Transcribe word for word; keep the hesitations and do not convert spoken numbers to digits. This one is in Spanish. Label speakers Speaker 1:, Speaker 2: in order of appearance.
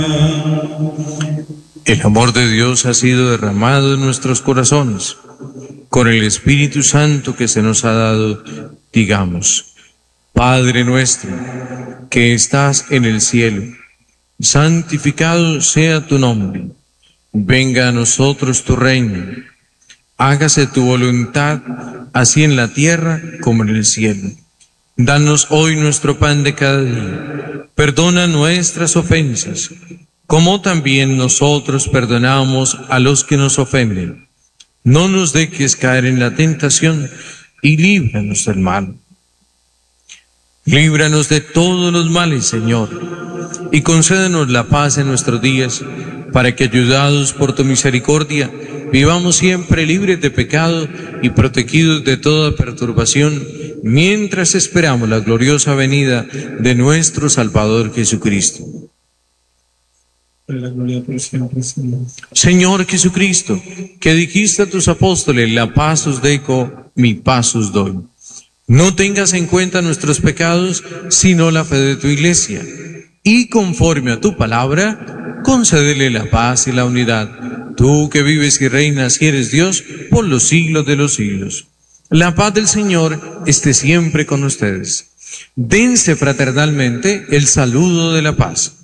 Speaker 1: El amor de Dios ha sido derramado en nuestros corazones. Con el Espíritu Santo que se nos ha dado, digamos: Padre nuestro, que estás en el cielo, santificado sea tu nombre. Venga a nosotros tu reino. Hágase tu voluntad, así en la tierra como en el cielo. Danos hoy nuestro pan de cada día. Perdona nuestras ofensas, como también nosotros perdonamos a los que nos ofenden. No nos dejes caer en la tentación y líbranos del mal. Líbranos de todos los males, Señor, y concédenos la paz en nuestros días, para que, ayudados por tu misericordia, vivamos siempre libres de pecado y protegidos de toda perturbación, mientras esperamos la gloriosa venida de nuestro Salvador Jesucristo.
Speaker 2: La gloria por siempre, Señor.
Speaker 1: Señor Jesucristo, que dijiste a tus apóstoles: la paz os dejo, mi paz os doy. No tengas en cuenta nuestros pecados, sino la fe de tu Iglesia. Y conforme a tu palabra, concédele la paz y la unidad. Tú que vives y reinas y eres Dios por los siglos de los siglos. La paz del Señor esté siempre con ustedes. Dense fraternalmente el saludo de la paz.